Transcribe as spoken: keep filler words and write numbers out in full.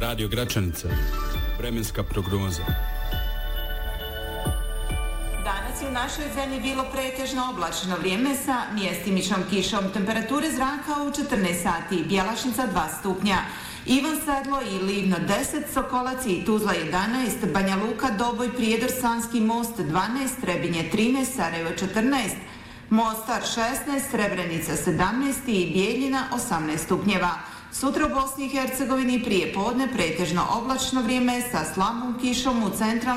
Radio Gračanica. Vremenska prognoza. Danas je u našoj zemlji bilo pretežno oblačno vrijeme sa mjestimičnom kišom. Temperature zraka u četrnaest sati, Bjelašnica dva stupnja, Ivan Sedlo i Livno deset, Sokolac i Tuzla jedanaest, Banja Luka, Doboj, Prijedor, Sanski most dvanaest, Trebinje trinaest, Sarajevo četrnaest, Mostar šesnaest, Srebrenica sedamnaest i Bijeljina osamnaest stupnjeva. Sutra u Bosni i Hercegovini prije podne pretežno oblačno vrijeme sa slabom kišom u centralnom